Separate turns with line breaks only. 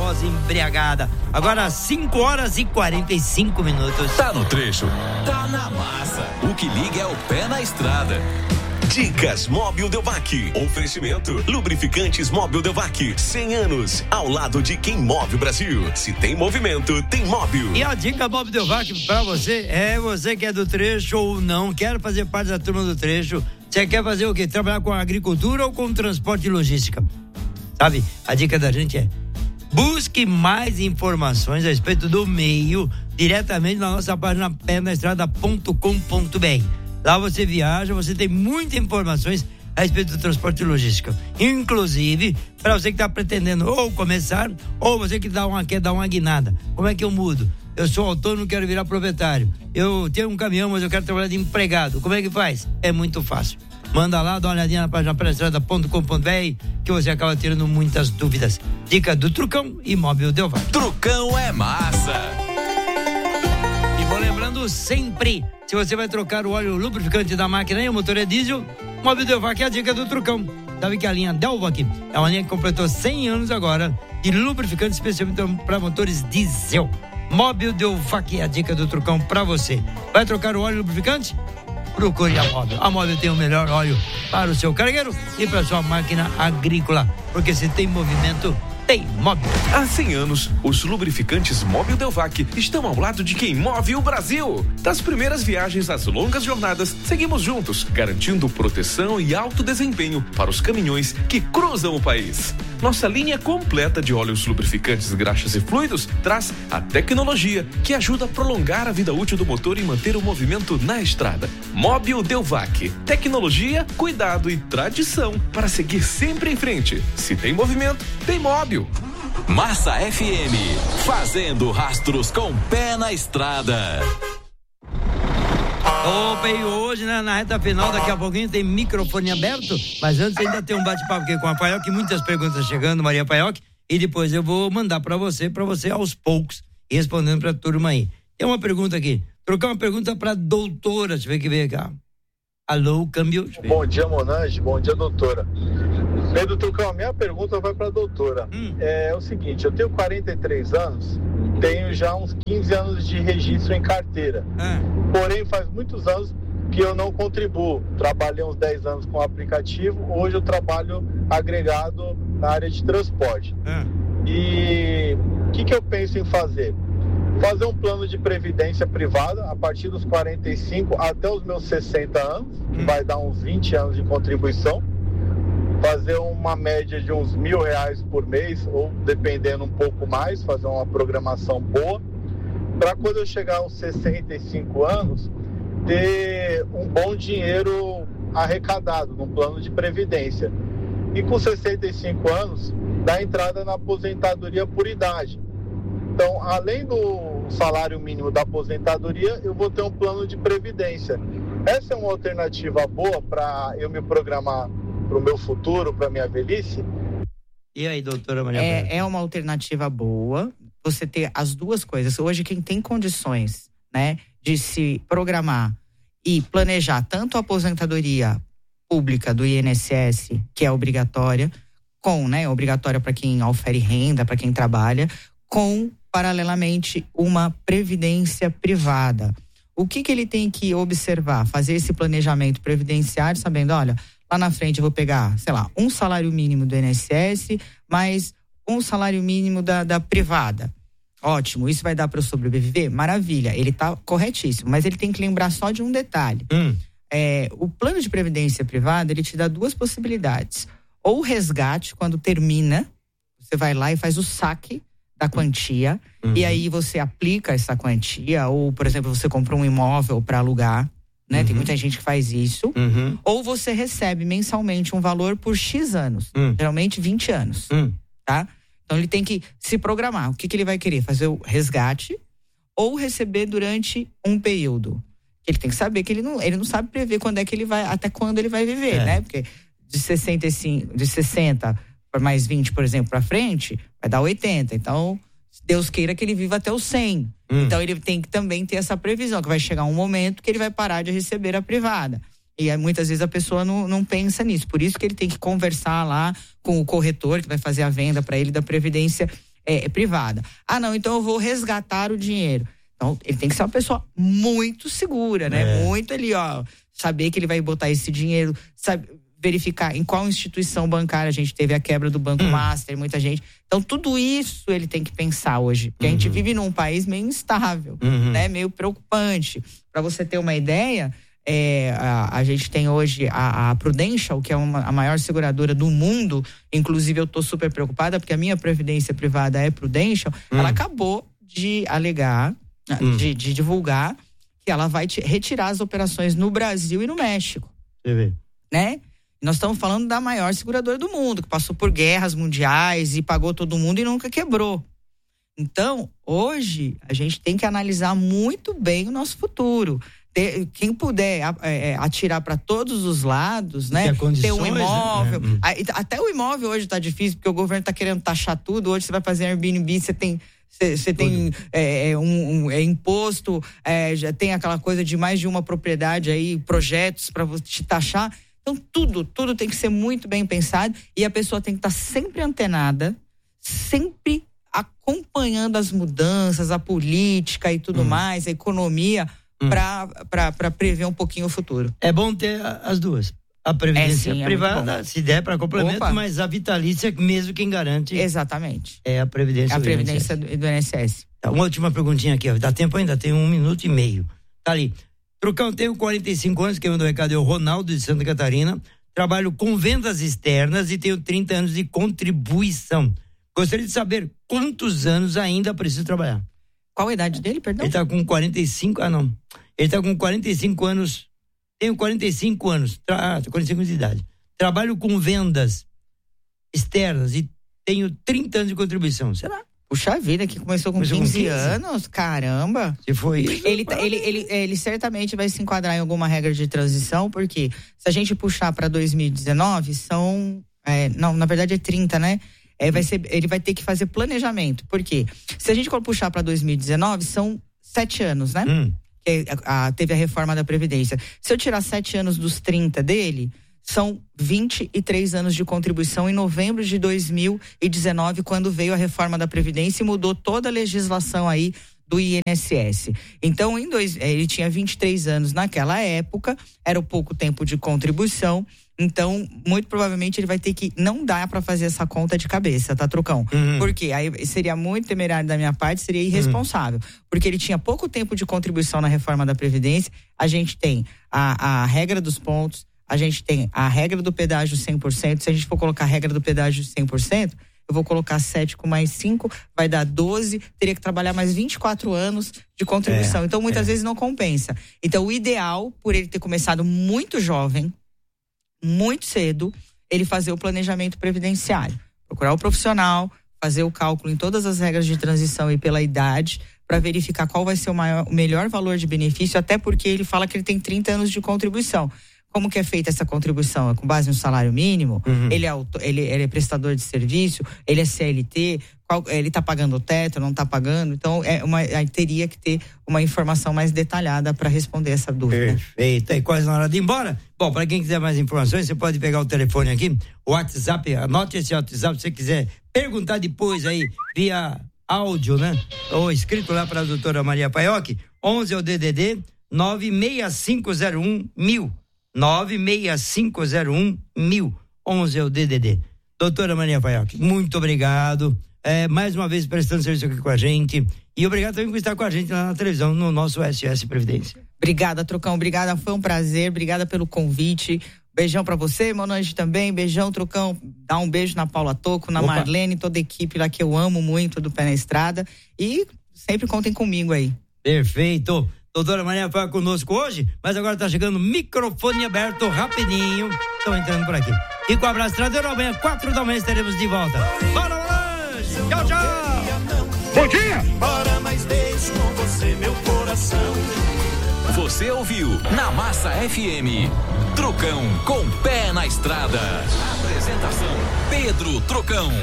voz embriagada. Agora 5h45.
Tá no trecho, tá na massa. O que liga é o pé na estrada. Dicas Móbil Delvac. Oferecimento Lubrificantes Móbil Delvac. 100 anos ao lado de quem move o Brasil. Se tem movimento, tem móvel.
E a dica Móbil Delvac pra você é você que é do trecho ou não, quer fazer parte da turma do trecho. Você quer fazer o quê? Trabalhar com agricultura ou com transporte e logística? Sabe? A dica da gente é: busque mais informações a respeito do meio diretamente na nossa página penaestrada.com.br. Lá você viaja, você tem muitas informações a respeito do transporte e logística. Inclusive, para você que está pretendendo ou começar, ou você que quer dar uma guinada. Como é que eu mudo? Eu sou autônomo, quero virar proprietário. Eu tenho um caminhão, mas eu quero trabalhar de empregado. Como é que faz? É muito fácil. Manda lá, dá uma olhadinha na página penaestrada.com.br que você acaba tirando muitas dúvidas. Dica do Trucão e Móbil Delvac.
Trucão é massa.
E vou lembrando sempre, se você vai trocar o óleo lubrificante da máquina e o motor é diesel, Móbil Delvac é a dica do Trucão. Sabe que a linha Delvac é uma linha que completou 100 anos agora de lubrificante especialmente para motores diesel. Móbil Delvac é a dica do Trucão para você. Vai trocar o óleo lubrificante? Procure a Móbil. A Móbil tem o melhor óleo para o seu cargueiro e para a sua máquina agrícola. Porque se tem movimento, tem Móbil.
Há 100 anos, os lubrificantes Móbil Delvac estão ao lado de quem move o Brasil. Das primeiras viagens às longas jornadas, seguimos juntos, garantindo proteção e alto desempenho para os caminhões que cruzam o país. Nossa linha completa de óleos lubrificantes, graxas e fluidos traz a tecnologia que ajuda a prolongar a vida útil do motor e manter o movimento na estrada. Móbil Delvac. Tecnologia, cuidado e tradição para seguir sempre em frente. Se tem movimento, tem Móbil. Massa FM, fazendo rastros com pé na estrada.
Opa, e hoje, né, na reta final, daqui a pouquinho tem microfone aberto, mas antes ainda tem um bate-papo aqui com a Paioc, muitas perguntas chegando, Maria Paioc, e depois eu vou mandar pra você aos poucos, respondendo pra turma aí. Tem uma pergunta aqui, trocar uma pergunta pra doutora, deixa eu ver que veio cá. Alô, câmbio.
Bom dia, Monange, bom dia, doutora. Pedro Trucão, a minha pergunta vai pra doutora. É o seguinte, eu tenho 43 anos, tenho já uns 15 anos de registro em carteira. Porém, faz muitos anos que eu não contribuo. Trabalhei uns 10 anos com o aplicativo, hoje eu trabalho agregado na área de transporte. E o que eu penso em fazer? Fazer um plano de previdência privada a partir dos 45 até os meus 60 anos, que vai dar uns 20 anos de contribuição. Fazer uma média de uns R$1.000 por mês, ou dependendo um pouco mais, fazer uma programação boa, para quando eu chegar aos 65 anos, ter um bom dinheiro arrecadado num plano de previdência. E com 65 anos, dar entrada na aposentadoria por idade. Então, além do salário mínimo da aposentadoria, eu vou ter um plano de previdência. Essa é uma alternativa boa para eu me programar para o meu futuro, para a minha velhice?
E aí, doutora Maria?
É uma alternativa boa você ter as duas coisas. Hoje, quem tem condições, né, de se programar e planejar tanto a aposentadoria pública do INSS, que é obrigatória, obrigatória para quem ofere renda, para quem trabalha, com, paralelamente, uma previdência privada. O que ele tem que observar? Fazer esse planejamento previdenciário, sabendo, olha, lá na frente eu vou pegar, sei lá, um salário mínimo do INSS, mais um salário mínimo da privada. Ótimo, isso vai dar para eu sobreviver? Maravilha, ele tá corretíssimo, mas ele tem que lembrar só de um detalhe. O plano de previdência privada, ele te dá duas possibilidades. Ou o resgate, quando termina, você vai lá e faz o saque da quantia, e aí você aplica essa quantia, ou, por exemplo, você compra um imóvel para alugar, né? Tem muita gente que faz isso. Ou você recebe mensalmente um valor por X anos. Geralmente 20 anos. Tá? Então ele tem que se programar. O que ele vai querer? Fazer o resgate ou receber durante um período. Ele tem que saber que ele não sabe prever quando é que ele vai, até quando ele vai viver, né? Porque de 60 para mais 20, por exemplo, para frente, vai dar 80. Então, Deus queira que ele viva até os 100. Então ele tem que também ter essa previsão, que vai chegar um momento que ele vai parar de receber a privada. E aí, muitas vezes a pessoa não pensa nisso. Por isso que ele tem que conversar lá com o corretor que vai fazer a venda para ele da previdência privada. Ah, não, então eu vou resgatar o dinheiro. Então, ele tem que ser uma pessoa muito segura, né? Muito ali, saber que ele vai botar esse dinheiro, verificar em qual instituição bancária. A gente teve a quebra do Banco Master, muita gente. Então, tudo isso ele tem que pensar hoje. Porque a gente vive num país meio instável, né? Meio preocupante. Para você ter uma ideia, a gente tem hoje a Prudential, que é a maior seguradora do mundo. Inclusive, eu tô super preocupada, porque a minha previdência privada é Prudential. Ela acabou de alegar, de divulgar, que ela vai retirar as operações no Brasil e no México.
Você vê.
Né? Nós estamos falando da maior seguradora do mundo, que passou por guerras mundiais e pagou todo mundo e nunca quebrou. Então, hoje, a gente tem que analisar muito bem o nosso futuro. Quem puder atirar para todos os lados, né? Ter um imóvel. Né? Até o imóvel hoje está difícil, porque o governo está querendo taxar tudo. Hoje você vai fazer Airbnb, você tem imposto, já tem aquela coisa de mais de uma propriedade aí, projetos para te taxar. Então, tudo tem que ser muito bem pensado e a pessoa tem que estar sempre antenada, sempre acompanhando as mudanças, a política e tudo mais, a economia, para prever um pouquinho o futuro.
É bom ter as duas. A previdência privada, se der para complemento, mas a vitalícia, mesmo quem garante.
Exatamente.
É a previdência
do INSS.
Tá, uma última perguntinha aqui, dá tempo ainda? Tem 1 minuto e meio. Tá ali. Trucão, tenho 45 anos, quem mandou o recado é o Ronaldo de Santa Catarina. Trabalho com vendas externas e tenho 30 anos de contribuição. Gostaria de saber quantos anos ainda preciso trabalhar.
Qual a idade dele, perdão?
Ele tá com 45, Ele tá com 45 anos. Tenho 45 anos. 45 anos de idade. Trabalho com vendas externas e tenho 30 anos de contribuição. Será?
Puxa vida, que começou com 15 anos, caramba.
Se foi isso.
Ele certamente vai se enquadrar em alguma regra de transição, porque se a gente puxar para 2019, na verdade é 30, né? Ele vai ter que fazer planejamento. Por quê? Se a gente for puxar para 2019, são 7 anos, né? Que teve a reforma da Previdência. Se eu tirar 7 anos dos 30 dele, são 23 anos de contribuição em novembro de 2019, quando veio a reforma da Previdência e mudou toda a legislação aí do INSS. Então, ele tinha 23 anos naquela época, era o pouco tempo de contribuição. Então, muito provavelmente ele vai ter que, não dá para fazer essa conta de cabeça, tá, Trucão? Porque aí seria muito temerário da minha parte, seria irresponsável. Porque ele tinha pouco tempo de contribuição na reforma da Previdência, a gente tem a regra dos pontos, a gente tem a regra do pedágio 100%, se a gente for colocar a regra do pedágio 100%, eu vou colocar 7 com mais 5, vai dar 12, teria que trabalhar mais 24 anos de contribuição. Então, muitas vezes não compensa. Então, o ideal, por ele ter começado muito jovem, muito cedo, ele fazer o planejamento previdenciário. Procurar o profissional, fazer o cálculo em todas as regras de transição e pela idade, para verificar qual vai ser o melhor valor de benefício, até porque ele fala que ele tem 30 anos de contribuição. Como que é feita essa contribuição? É com base no salário mínimo? Ele é prestador de serviço? Ele é CLT? Ele está pagando o teto? Não está pagando? Então, teria que ter uma informação mais detalhada para responder essa dúvida.
Perfeito. E quase na hora de ir embora. Bom, para quem quiser mais informações, você pode pegar o telefone aqui, o WhatsApp, anote esse WhatsApp se você quiser perguntar depois aí, via áudio, né? Ou escrito lá para a doutora Maria Paiocchi, 11 é o DDD 96501-1000. 96501-1000. 11 é o DDD. Doutora Maria Paiocchi, muito obrigado. Mais uma vez prestando serviço aqui com a gente. E obrigado também por estar com a gente lá na televisão, no nosso SOS Previdência.
Obrigada, Trucão. Obrigada, foi um prazer. Obrigada pelo convite. Beijão pra você, Monange também. Beijão, Trucão. Dá um beijo na Paula Tocco, na Marlene, toda a equipe lá que eu amo muito do Pé na Estrada. E sempre contem comigo aí.
Perfeito. Doutora Maria Paiocchi conosco hoje, mas agora tá chegando o microfone aberto rapidinho. Estão entrando por aqui. E com o abraço tradeiro, amanhã 4 da manhã estaremos de volta. Bora, Monange! Tchau, tchau!
Bom dia!
Bora, mas deixo com você meu coração.
Você ouviu na Massa FM, Trucão com Pé na Estrada. Apresentação: Pedro Trucão.